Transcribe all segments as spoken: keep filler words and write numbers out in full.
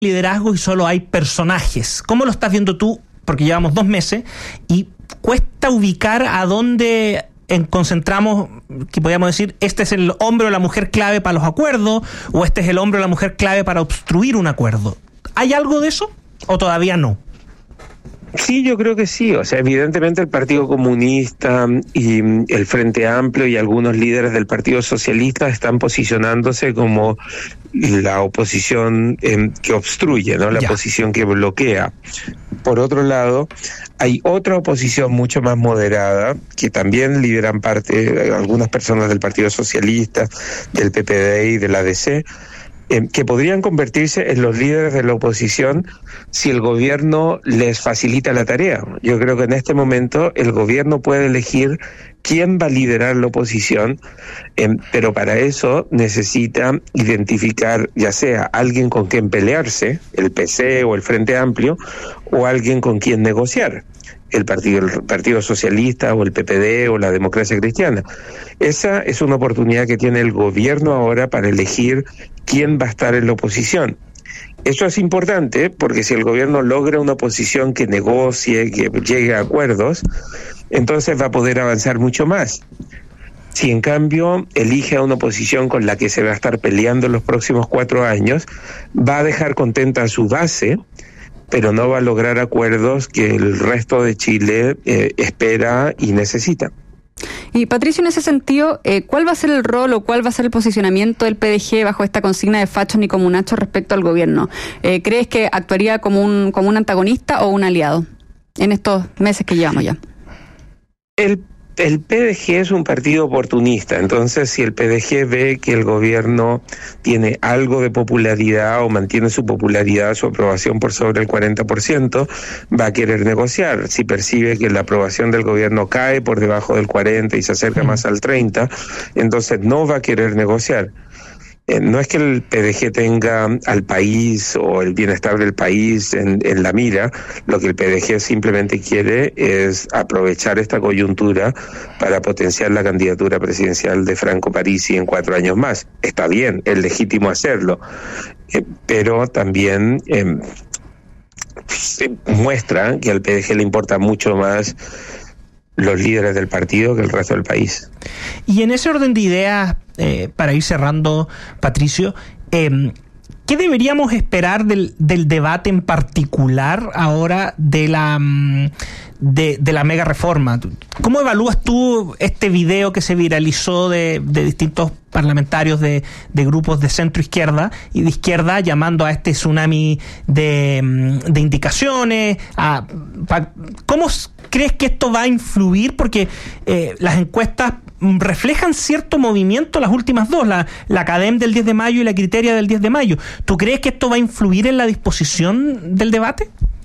liderazgo y solo hay personajes. ¿Cómo lo estás viendo tú? Porque llevamos dos meses y cuesta ubicar a dónde en concentramos, que podríamos decir, este es el hombre o la mujer clave para los acuerdos, o este es el hombre o la mujer clave para obstruir un acuerdo. ¿Hay algo de eso o todavía no? Sí, yo creo que sí. O sea, evidentemente el Partido Comunista y el Frente Amplio y algunos líderes del Partido Socialista están posicionándose como la oposición eh, que obstruye, ¿no? La ya. oposición que bloquea. Por otro lado, hay otra oposición mucho más moderada, que también lideran parte, algunas personas del Partido Socialista, del P P D y del A D C, eh, que podrían convertirse en los líderes de la oposición si el gobierno les facilita la tarea. Yo creo que en este momento el gobierno puede elegir quién va a liderar la oposición, eh, pero para eso necesita identificar ya sea alguien con quien pelearse, el P C o el Frente Amplio, o alguien con quien negociar, el partido, el Partido Socialista o el P P D o la Democracia Cristiana. Esa es una oportunidad que tiene el gobierno ahora para elegir quién va a estar en la oposición. Eso es importante porque si el gobierno logra una oposición que negocie, que llegue a acuerdos, entonces va a poder avanzar mucho más. Si en cambio elige a una oposición con la que se va a estar peleando en los próximos cuatro años, va a dejar contenta a su base, pero no va a lograr acuerdos que el resto de Chile eh, espera y necesita. Y Patricio, en ese sentido, eh, ¿cuál va a ser el rol o cuál va a ser el posicionamiento del P D G bajo esta consigna de fachos ni comunachos respecto al gobierno? Eh, ¿Crees que actuaría como un, como un antagonista o un aliado en estos meses que llevamos ya? El El P D G es un partido oportunista, entonces si el P D G ve que el gobierno tiene algo de popularidad o mantiene su popularidad, su aprobación por sobre el cuarenta por ciento, va a querer negociar. Si percibe que la aprobación del gobierno cae por debajo del cuarenta y se acerca más al treinta, entonces no va a querer negociar. Eh, no es que el P D G tenga al país o el bienestar del país en, en la mira, lo que el P D G simplemente quiere es aprovechar esta coyuntura para potenciar la candidatura presidencial de Franco Parisi en cuatro años más. Está bien, es legítimo hacerlo, eh, pero también eh, se muestra que al P D G le importa mucho más los líderes del partido que el resto del país. Y en ese orden de ideas, eh, para ir cerrando, Patricio, eh, ¿qué deberíamos esperar del, del debate en particular ahora de la de, de la mega reforma? ¿Cómo evalúas tú este video que se viralizó de, de distintos parlamentarios de, de grupos de centro izquierda y de izquierda llamando a este tsunami de, de indicaciones? A, pa, ¿Cómo crees que esto va a influir? Porque eh, las encuestas reflejan cierto movimiento, las últimas dos, la, la Academ del diez de mayo y la Criteria del diez de mayo. ¿Tú crees que esto va a influir en la disposición del debate?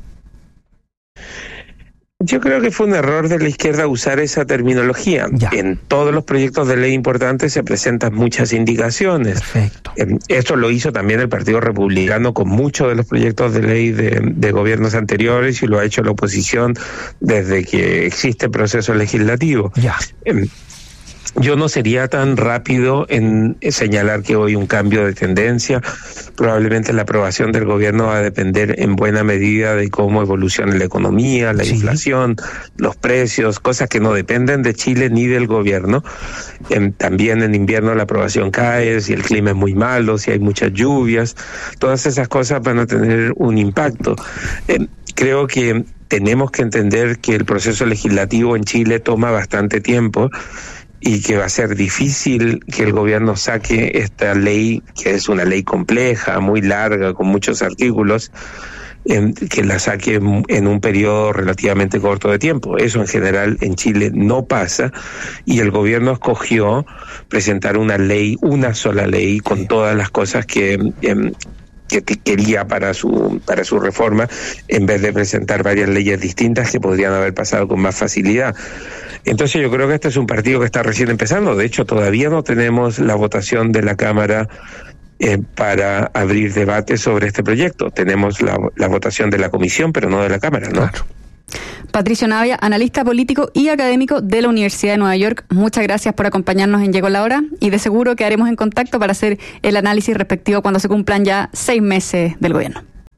Yo creo que fue un error de la izquierda usar esa terminología. Ya. En todos los proyectos de ley importantes se presentan muchas indicaciones. Perfecto. Esto lo hizo también el Partido Republicano con muchos de los proyectos de ley de, de gobiernos anteriores y lo ha hecho la oposición desde que existe proceso legislativo. Ya. Yo no sería tan rápido en señalar que hoy un cambio de tendencia. Probablemente la aprobación del gobierno va a depender en buena medida de cómo evolucione la economía, la sí. inflación, los precios, cosas que no dependen de Chile ni del gobierno. Eh, también en invierno la aprobación cae, si el clima es muy malo, si hay muchas lluvias. Todas esas cosas van a tener un impacto. Eh, creo que tenemos que entender que el proceso legislativo en Chile toma bastante tiempo y que va a ser difícil que el gobierno saque esta ley, que es una ley compleja, muy larga, con muchos artículos, eh, que la saque en un periodo relativamente corto de tiempo. Eso en general en Chile no pasa, y el gobierno escogió presentar una ley, una sola ley, con todas las cosas que... Eh, que quería para su para su reforma, en vez de presentar varias leyes distintas que podrían haber pasado con más facilidad. Entonces yo creo que este es un partido que está recién empezando. De hecho, todavía no tenemos la votación de la Cámara eh, para abrir debate sobre este proyecto. Tenemos la, la votación de la Comisión, pero no de la Cámara, ¿no? Claro. Patricio Navia, analista político y académico de la Universidad de Nueva York, muchas gracias por acompañarnos en Llegó la Hora, y de seguro quedaremos en contacto para hacer el análisis respectivo cuando se cumplan ya seis meses del gobierno.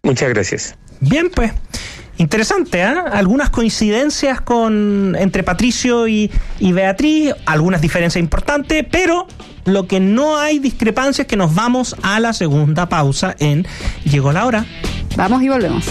Muchas gracias. Bien, pues. Interesante, ¿eh? Algunas coincidencias con entre Patricio y, y Beatriz, algunas diferencias importantes, pero lo que no hay discrepancia es que nos vamos a la segunda pausa en Llegó la Hora. Vamos y volvemos.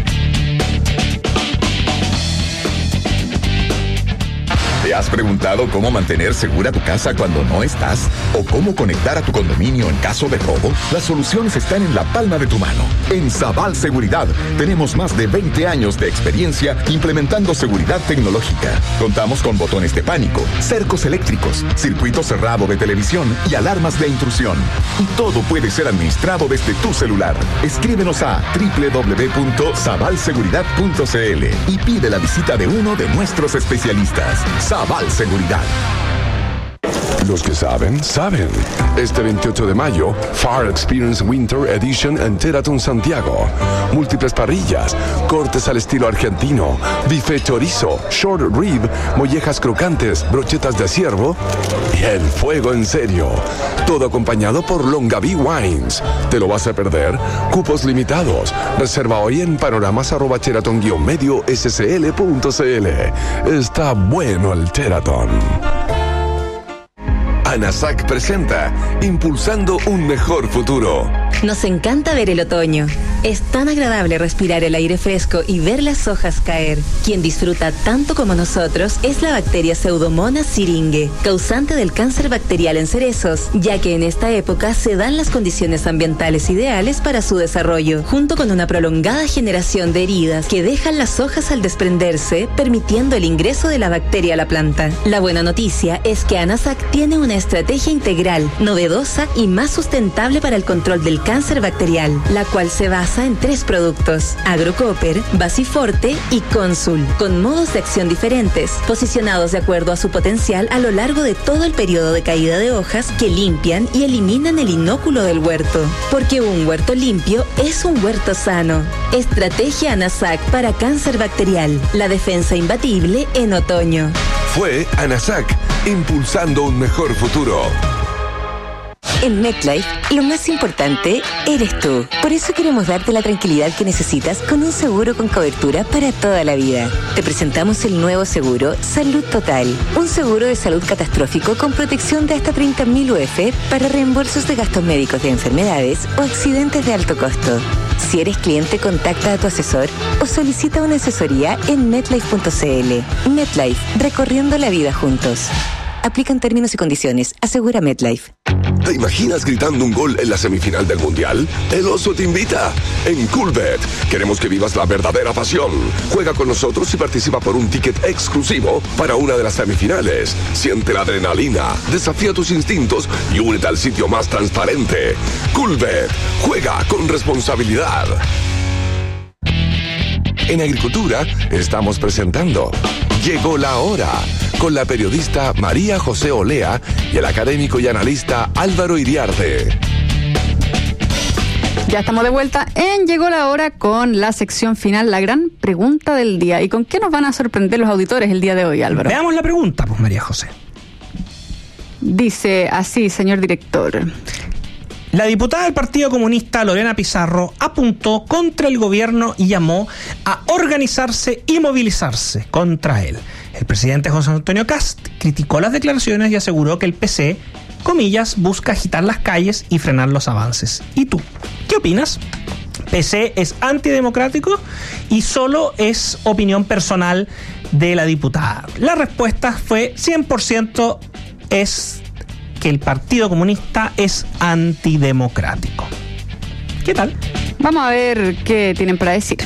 ¿Te has preguntado cómo mantener segura tu casa cuando no estás? ¿O cómo conectar a tu condominio en caso de robo? Las soluciones están en la palma de tu mano. En Sabal Seguridad tenemos más de veinte años de experiencia implementando seguridad tecnológica. Contamos con botones de pánico, cercos eléctricos, circuito cerrado de televisión y alarmas de intrusión. Y todo puede ser administrado desde tu celular. Escríbenos a doble u doble u doble u punto sabal seguridad punto c l y pide la visita de uno de nuestros especialistas. Sabal Seguridad. Los que saben, saben. Este veintiocho de mayo, Far Experience Winter Edition en Teraton Santiago. Múltiples parrillas, cortes al estilo argentino, bife chorizo, short rib, mollejas crocantes, brochetas de ciervo y el fuego en serio. Todo acompañado por Longaví Wines. ¿Te lo vas a perder? Cupos limitados. Reserva hoy en panoramas arroba teraton guion medio scl punto cl. Está bueno el Teraton. ANASAC presenta Impulsando un mejor futuro. Nos encanta ver el otoño. Es tan agradable respirar el aire fresco y ver las hojas caer. Quien disfruta tanto como nosotros es la bacteria Pseudomonas syringae, causante del cáncer bacterial en cerezos, ya que en esta época se dan las condiciones ambientales ideales para su desarrollo, junto con una prolongada generación de heridas que dejan las hojas al desprenderse, permitiendo el ingreso de la bacteria a la planta. La buena noticia es que ANASAC tiene una estrategia integral, novedosa y más sustentable para el control del cáncer bacterial, la cual se basa en tres productos: Agrocopper, Basiforte y Consul, con modos de acción diferentes, posicionados de acuerdo a su potencial a lo largo de todo el periodo de caída de hojas, que limpian y eliminan el inóculo del huerto. Porque un huerto limpio es un huerto sano. Estrategia ANASAC para cáncer bacterial, la defensa imbatible en otoño. Fue ANASAC, impulsando un mejor futuro. En MetLife, lo más importante eres tú. Por eso queremos darte la tranquilidad que necesitas con un seguro con cobertura para toda la vida. Te presentamos el nuevo seguro Salud Total. Un seguro de salud catastrófico con protección de hasta treinta mil U F para reembolsos de gastos médicos de enfermedades o accidentes de alto costo. Si eres cliente, contacta a tu asesor o solicita una asesoría en metlife punto c l. MetLife, recorriendo la vida juntos. Aplican términos y condiciones. Asegura MetLife. ¿Te imaginas gritando un gol en la semifinal del Mundial? El Oso te invita. En Coolbet queremos que vivas la verdadera pasión. Juega con nosotros y participa por un ticket exclusivo para una de las semifinales. Siente la adrenalina, desafía tus instintos y únete al sitio más transparente. Coolbet. Juega con responsabilidad. En Agricultura estamos presentando Llegó la Hora, con la periodista María José Olea y el académico y analista Álvaro Iriarte. Ya estamos de vuelta en Llegó la Hora con la sección final, la gran pregunta del día. ¿Y con qué nos van a sorprender los auditores el día de hoy, Álvaro? Veamos la pregunta, pues, María José. Dice así, señor director. La diputada del Partido Comunista, Lorena Pizarro, apuntó contra el gobierno y llamó a organizarse y movilizarse contra él. El presidente José Antonio Kast criticó las declaraciones y aseguró que el P C, comillas, busca agitar las calles y frenar los avances. ¿Y tú? ¿Qué opinas? P C es antidemocrático y solo es opinión personal de la diputada. La respuesta fue cien por ciento es que el Partido Comunista es antidemocrático. ¿Qué tal? Vamos a ver qué tienen para decir.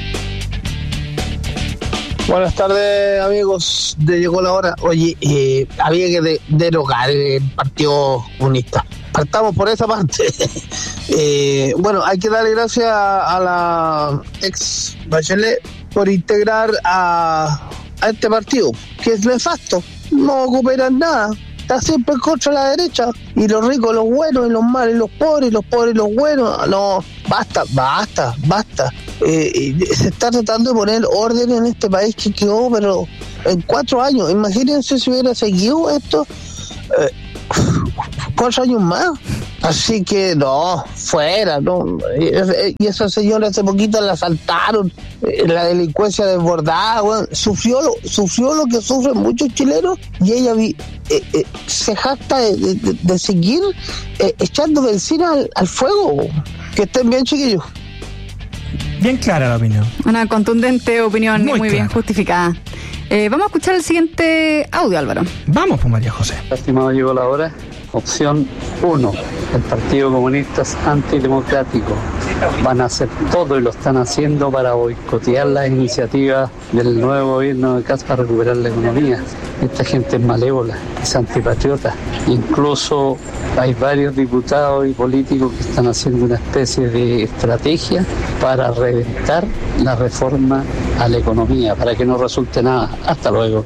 Buenas tardes, amigos de Llegó la Hora. Oye, eh, había que de, derogar el Partido Comunista. Partamos por esa parte. eh, bueno, hay que darle gracias a la ex Bachelet por integrar a, a este partido, que es nefasto. No cooperan nada. Está siempre contra la derecha. Y los ricos, los buenos, y los malos, y los pobres, y los pobres, y los buenos. No, basta, basta, basta. Eh, se está tratando de poner orden en este país que quedó, pero en cuatro años. Imagínense si hubiera seguido esto eh, cuatro años más. Así que no, fuera, ¿no? Y esa señora hace poquito la asaltaron, la delincuencia desbordada, bueno, sufrió, lo, sufrió lo que sufren muchos chilenos y ella vi, eh, eh, se jacta de, de, de seguir eh, echando benzina al, al fuego. Que estén bien, chiquillos. Bien clara la opinión. Una contundente opinión muy, muy bien clara. justificada. Eh, vamos a escuchar el siguiente audio, Álvaro. Vamos, pues, María José. Estimado, llegó la hora. Opción uno, el Partido Comunista es antidemocrático. Van a hacer todo y lo están haciendo para boicotear las iniciativas del nuevo gobierno de Kast para recuperar la economía. Esta gente es malévola, es antipatriota. Incluso hay varios diputados y políticos que están haciendo una especie de estrategia para reventar la reforma a la economía, para que no resulte nada. Hasta luego.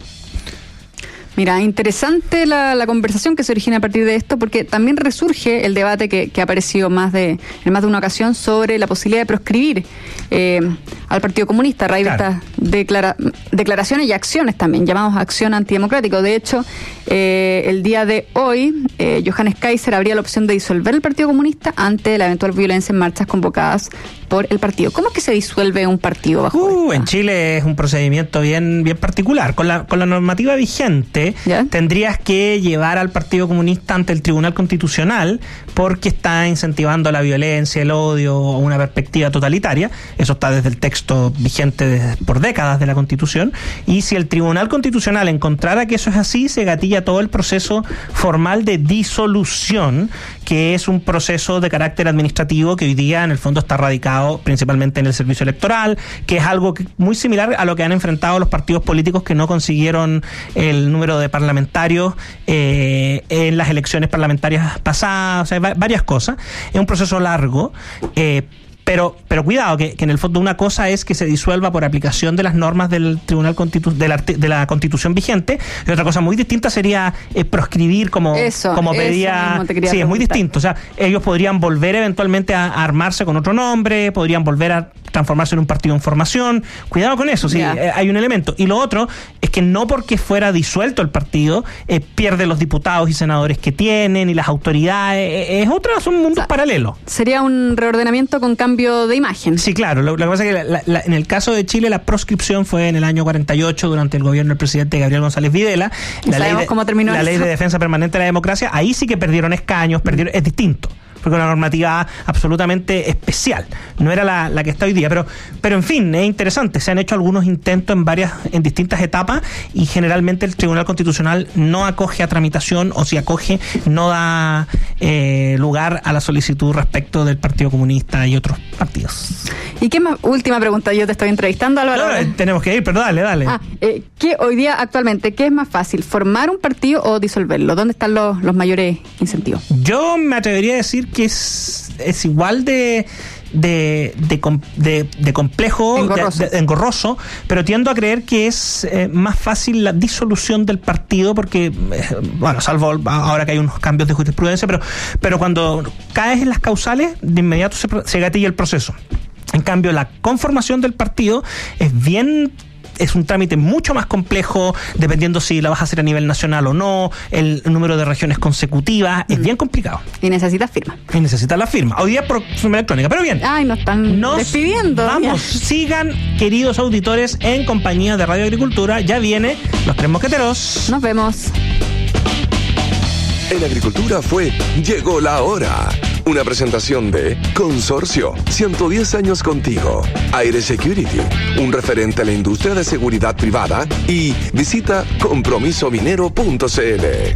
Mira, interesante la, la conversación que se origina a partir de esto, porque también resurge el debate que, que ha aparecido más de, en más de una ocasión sobre la posibilidad de proscribir eh, al Partido Comunista a raíz claro. de estas declara, declaraciones y acciones también, llamados acción antidemocrático. De hecho, eh, el día de hoy, eh, Johannes Kaiser abría la opción de disolver el Partido Comunista ante la eventual violencia en marchas convocadas por el partido. ¿Cómo es que se disuelve un partido bajo uh, esta? En Chile es un procedimiento bien, bien particular. Con la, con la normativa vigente, ¿ya? Tendrías que llevar al Partido Comunista ante el Tribunal Constitucional porque está incentivando la violencia, el odio o una perspectiva totalitaria. Eso está desde el texto vigente de, por décadas de la Constitución. Y si el Tribunal Constitucional encontrara que eso es así, se gatilla todo el proceso formal de disolución, que es un proceso de carácter administrativo que hoy día en el fondo está radicado principalmente en el servicio electoral, que es algo que, muy similar a lo que han enfrentado los partidos políticos que no consiguieron el número de parlamentarios eh, en las elecciones parlamentarias pasadas. O sea, va, varias cosas. Es un proceso largo, eh, Pero, pero cuidado, que, que en el fondo una cosa es que se disuelva por aplicación de las normas del Tribunal Constitu- de, la, de la Constitución vigente, y otra cosa muy distinta sería eh, proscribir como, eso, como pedía. Sí, preguntar. Es muy distinto. O sea, ellos podrían volver eventualmente a, a armarse con otro nombre, podrían volver a transformarse en un partido en formación. Cuidado con eso, sí, eh, hay un elemento. Y lo otro es que no porque fuera disuelto el partido, eh, pierde los diputados y senadores que tienen y las autoridades. Eh, es otra, son mundos o sea, paralelos. Sería un reordenamiento con cambio de imagen. Sí, claro. Lo, lo que pasa es que la, la, en el caso de Chile la proscripción fue en el año cuarenta y ocho durante el gobierno del presidente Gabriel González Videla. La ley de, cómo terminó la eso? ley de defensa permanente de la democracia. Ahí sí que perdieron escaños, perdieron, es distinto. Porque una normativa absolutamente especial, no era la, la que está hoy día, pero pero en fin, es interesante, se han hecho algunos intentos en varias, en distintas etapas, y generalmente el Tribunal Constitucional no acoge a tramitación, o si acoge, no da eh, lugar a la solicitud respecto del Partido Comunista y otros partidos. ¿Y qué más? Última pregunta, yo te estoy entrevistando, Álvaro. No, no, tenemos que ir, pero dale, dale. Ah, eh, ¿qué hoy día actualmente, qué es más fácil, formar un partido o disolverlo? ¿Dónde están los, los mayores incentivos? Yo me atrevería a decir que es, es igual de de, de, de, de complejo, engorroso. De, de, engorroso, pero tiendo a creer que es eh, más fácil la disolución del partido porque, eh, bueno, salvo ahora que hay unos cambios de jurisprudencia, pero, pero cuando caes en las causales, de inmediato se, se gatilla el proceso. En cambio, la conformación del partido es bien... es un trámite mucho más complejo, dependiendo si la vas a hacer a nivel nacional o no, el número de regiones consecutivas, mm. es bien complicado. Y necesitas firma. Y necesitas la firma. Hoy día por firma electrónica, pero bien. Ay, nos están nos despidiendo. Vamos, ya. Sigan, queridos auditores, en compañía de Radio Agricultura. Ya viene Los Tres Mosqueteros. Nos vemos. En Agricultura fue Llegó la Hora. Una presentación de Consorcio, ciento diez años contigo. Aire Security, un referente a la industria de seguridad privada. Y visita compromiso minero punto c l.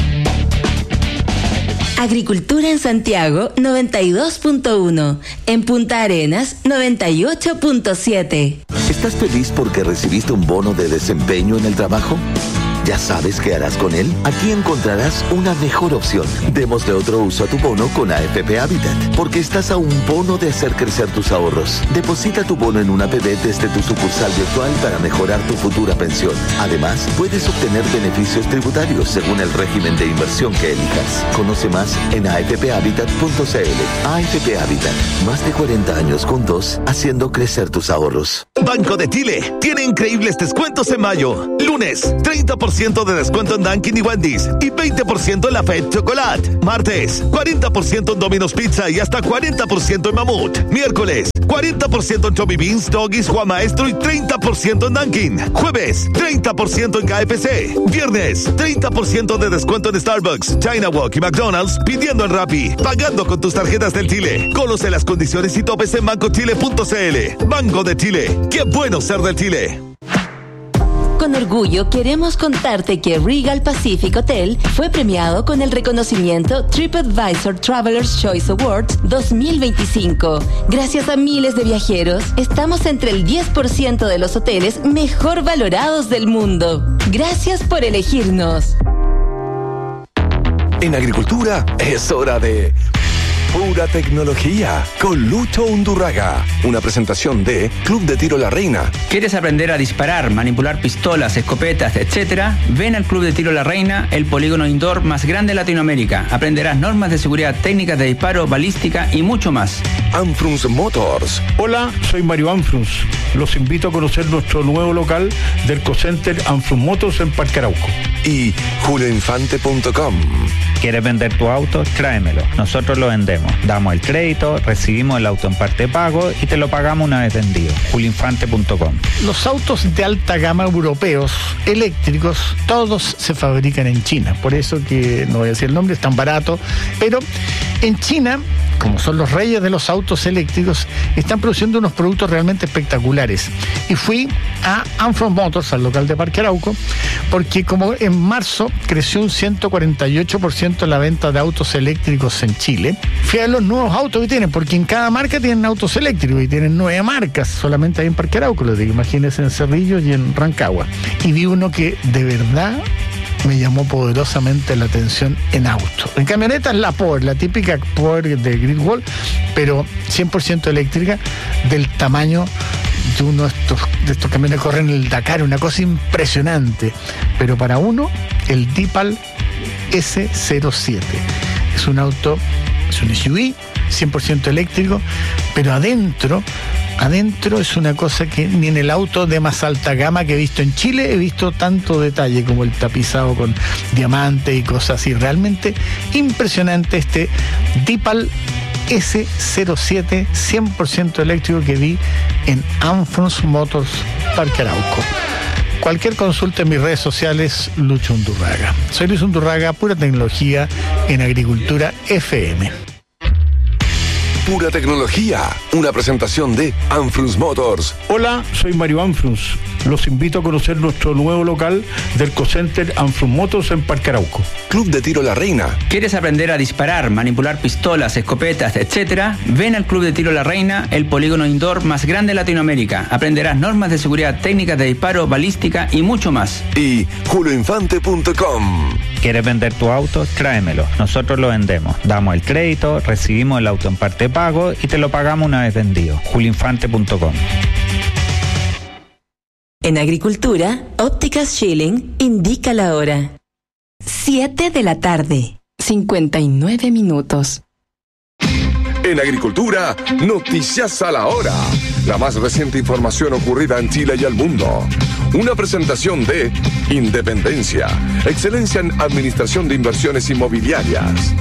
Agricultura en Santiago noventa y dos punto uno. En Punta Arenas noventa y ocho punto siete. ¿Estás feliz porque recibiste un bono de desempeño en el trabajo? ¿Ya sabes qué harás con él? Aquí encontrarás una mejor opción. Démosle otro uso a tu bono con A F P Habitat, porque estás a un bono de hacer crecer tus ahorros. Deposita tu bono en una A P B desde tu sucursal virtual para mejorar tu futura pensión. Además, puedes obtener beneficios tributarios según el régimen de inversión que elijas. Conoce más en a f p habitat punto c l. A F P Habitat, más de cuarenta años juntos, haciendo crecer tus ahorros. Banco de Chile tiene increíbles descuentos en mayo. Lunes, treinta por por ciento de descuento en Dunkin' y Wendy's y veinte por ciento en la Fed Chocolate. Martes, cuarenta por ciento en Domino's Pizza y hasta cuarenta por ciento en Mamut. Miércoles, cuarenta por ciento en Chubby Beans, Doggies, Juan Maestro y treinta por ciento en Dunkin'. Jueves, treinta por ciento en K F C. Viernes, treinta por ciento de descuento en Starbucks, China Walk y McDonald's, pidiendo en Rappi, pagando con tus tarjetas del Chile. Conoce las condiciones y topes en banco chile punto c l. Banco de Chile. ¡Qué bueno ser del Chile! Con orgullo queremos contarte que Regal Pacific Hotel fue premiado con el reconocimiento TripAdvisor Traveler's Choice Awards dos mil veinticinco. Gracias a miles de viajeros, estamos entre el diez por ciento de los hoteles mejor valorados del mundo. Gracias por elegirnos. En agricultura es hora de Pura Tecnología con Lucho Undurraga. Una presentación de Club de Tiro La Reina. ¿Quieres aprender a disparar, manipular pistolas, escopetas, etcétera? Ven al Club de Tiro La Reina, el polígono indoor más grande de Latinoamérica. Aprenderás normas de seguridad, técnicas de disparo, balística y mucho más. Anfrunz Motors. Hola, soy Mario Anfrunz. Los invito a conocer nuestro nuevo local del Co-Center Anfrunz Motors en Parque Arauco. Y julio infante punto com. ¿Quieres vender tu auto? Tráemelo. Nosotros lo vendemos. Damos el crédito, recibimos el auto en parte pago y te lo pagamos una vez vendido. julio infante punto com. Los autos de alta gama europeos, eléctricos, todos se fabrican en China. Por eso que, no voy a decir el nombre, es tan barato. Pero en China, como son los reyes de los autos eléctricos, están produciendo unos productos realmente espectaculares. Y fui a Anfrunz Motors, al local de Parque Arauco, porque como en marzo creció un ciento cuarenta y ocho por ciento la venta de autos eléctricos en Chile, fui a los nuevos autos que tienen, porque en cada marca tienen autos eléctricos y tienen nueve marcas, solamente hay en Parque Arauco, les digo, imagínense en Cerrillo y en Rancagua. Y vi uno que de verdad me llamó poderosamente la atención en auto. En camionetas la Power, la típica Power de Gridwall, pero cien por ciento eléctrica, del tamaño de uno de estos, de estos camiones que corren el Dakar, una cosa impresionante. Pero para uno, el Deepal ese cero siete. Es un auto, es un S U V, cien por ciento eléctrico, pero adentro... Adentro es una cosa que ni en el auto de más alta gama que he visto en Chile he visto tanto detalle, como el tapizado con diamante y cosas así. Realmente impresionante este Deepal ese cero siete cien por ciento eléctrico que vi en Anfrunz Motors Parque Arauco. Cualquier consulta en mis redes sociales, Lucho Undurraga. Soy Luis Undurraga, Pura Tecnología en Agricultura F M. Pura Tecnología, una presentación de Anfrunz Motors. Hola, soy Mario Anfrunz. Los invito a conocer nuestro nuevo local del Co-Center Anfrunz Motors en Parque Arauco. Club de Tiro La Reina. ¿Quieres aprender a disparar, manipular pistolas, escopetas, etcétera? Ven al Club de Tiro La Reina, el polígono indoor más grande de Latinoamérica. Aprenderás normas de seguridad, técnicas de disparo, balística y mucho más. Y julio infante punto com. ¿Quieres vender tu auto? Tráemelo. Nosotros lo vendemos. Damos el crédito, recibimos el auto en parte pago y te lo pagamos una vez vendido. julio infante punto com. En Agricultura, Ópticas Schilling indica la hora. siete de la tarde, cincuenta y nueve minutos. En Agricultura, noticias a la hora. La más reciente información ocurrida en Chile y el mundo. Una presentación de Independencia, excelencia en administración de inversiones inmobiliarias.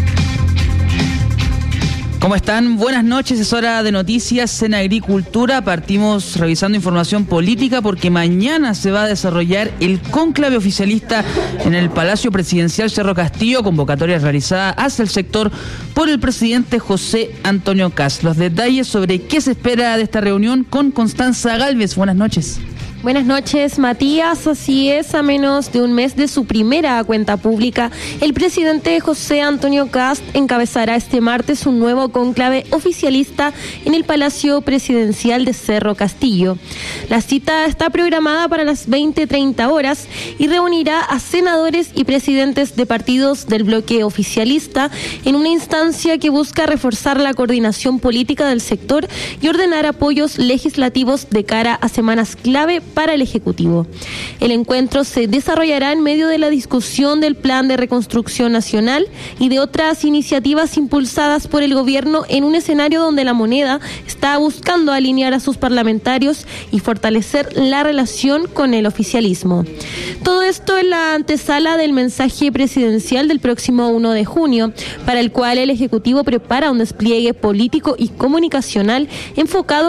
¿Cómo están? Buenas noches, es hora de noticias en Agricultura. Partimos revisando información política porque mañana se va a desarrollar el cónclave oficialista en el Palacio Presidencial Cerro Castillo, convocatoria realizada hacia el sector por el presidente José Antonio Kast. Los detalles sobre qué se espera de esta reunión con Constanza Gálvez. Buenas noches. Buenas noches, Matías. Así es, a menos de un mes de su primera cuenta pública, el presidente José Antonio Kast encabezará este martes un nuevo cónclave oficialista en el Palacio Presidencial de Cerro Castillo. La cita está programada para las veinte treinta horas y reunirá a senadores y presidentes de partidos del bloque oficialista en una instancia que busca reforzar la coordinación política del sector y ordenar apoyos legislativos de cara a semanas clave para el Ejecutivo. El encuentro se desarrollará en medio de la discusión del Plan de Reconstrucción Nacional y de otras iniciativas impulsadas por el gobierno en un escenario donde la moneda está buscando alinear a sus parlamentarios y fortalecer la relación con el oficialismo. Todo esto en la antesala del mensaje presidencial del próximo uno de junio, para el cual el Ejecutivo prepara un despliegue político y comunicacional enfocado